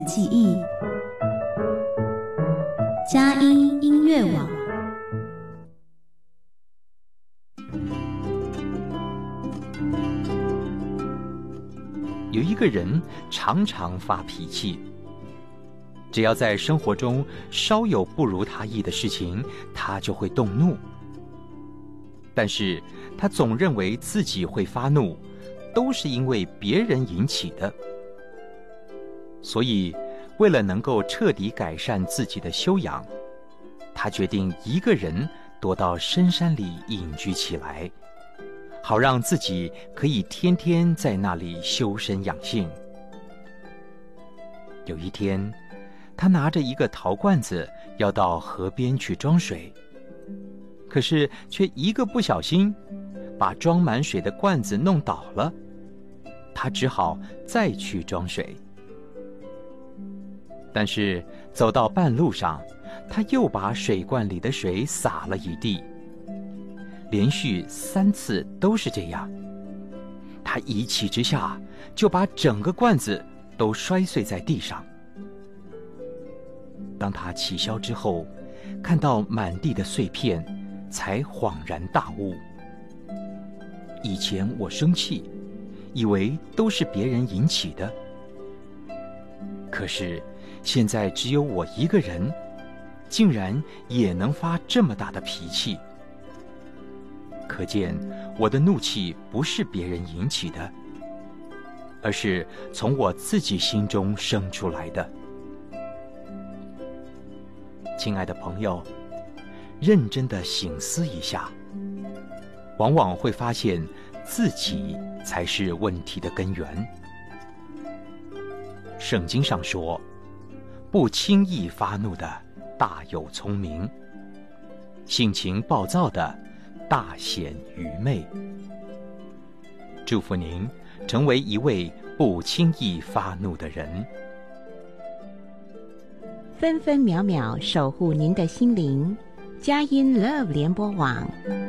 记忆佳音音乐网。 有一个人常常发脾气，只要在生活中稍有不如他意的事情，他就会动怒。但是他总认为自己会发怒，都是因为别人引起的。所以为了能够彻底改善自己的修养，他决定一个人躲到深山里隐居起来，好让自己可以天天在那里修身养性。有一天，他拿着一个陶罐子要到河边去装水，可是却一个不小心把装满水的罐子弄倒了，他只好再去装水。但是走到半路上，他又把水罐里的水洒了一地，连续3次都是这样。他一气之下就把整个罐子都摔碎在地上。当他起消之后，看到满地的碎片，才恍然大悟。以前我生气，以为都是别人引起的，可是现在只有我一个人，竟然也能发这么大的脾气。可见我的怒气不是别人引起的，而是从我自己心中生出来的。亲爱的朋友，认真地省思一下，往往会发现自己才是问题的根源。圣经上说，不轻易发怒的大有聪明，性情暴躁的大显愚昧。祝福您成为一位不轻易发怒的人。 分分秒秒守护您的心灵，佳音 Love 联播网。